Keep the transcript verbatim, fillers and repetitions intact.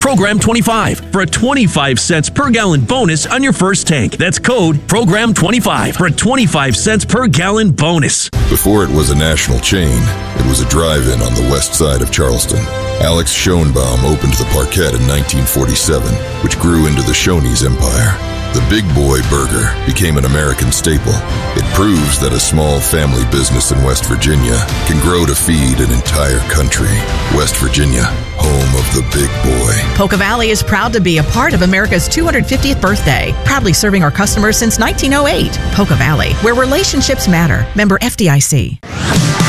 Program twenty-five for a twenty-five cents per gallon bonus on your first tank. That's code Program twenty-five for a twenty-five cents per gallon bonus. Before it was a national chain, it was a drive-in on the west side of Charleston. Alex Schoenbaum opened the Parkette in nineteen forty-seven, which grew into the Shoney's empire. The Big Boy Burger became an American staple. It proves that a small family business in West Virginia can grow to feed an entire country. West Virginia, home of the Big Boy. Poca Valley is proud to be a part of America's two hundred fiftieth birthday, proudly serving our customers since nineteen oh eight. Poca Valley, where relationships matter. Member F D I C.